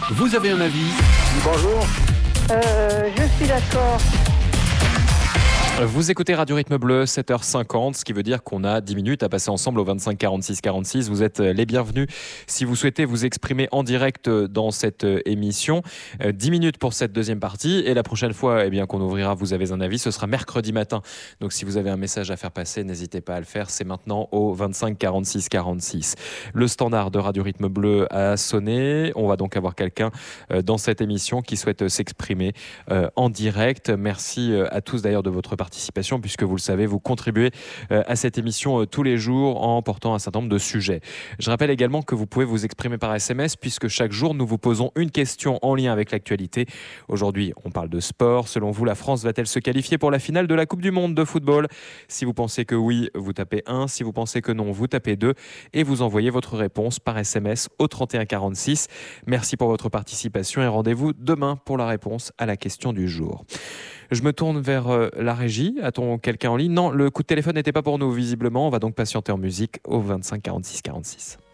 Vous avez un avis? Bonjour. Je suis d'accord. Vous écoutez Radio Rythme Bleu, 7h50, ce qui veut dire qu'on a 10 minutes à passer ensemble au 25 46 46. Vous êtes les bienvenus si vous souhaitez vous exprimer en direct dans cette émission. 10 minutes pour cette deuxième partie et la prochaine fois qu'on ouvrira Vous avez un avis, ce sera mercredi matin. Donc si vous avez un message à faire passer, n'hésitez pas à le faire, c'est maintenant au 25 46 46. Le standard de Radio Rythme Bleu a sonné. On va donc avoir quelqu'un dans cette émission qui souhaite s'exprimer en direct. Merci à tous d'ailleurs de votre participation, puisque vous le savez, vous contribuez à cette émission tous les jours en portant un certain nombre de sujets. Je rappelle également que vous pouvez vous exprimer par SMS, puisque chaque jour nous vous posons une question en lien avec l'actualité. Aujourd'hui, on parle de sport. Selon vous, la France va-t-elle se qualifier pour la finale de la Coupe du Monde de football? Si vous pensez que oui, vous tapez 1. Si vous pensez que non, vous tapez 2. Et vous envoyez votre réponse par SMS au 31 46. Merci pour votre participation et rendez-vous demain pour la réponse à la question du jour. Je me tourne vers la régie. A-t-on quelqu'un en ligne? Non, le coup de téléphone n'était pas pour nous, visiblement. On va donc patienter en musique au 25 46 46.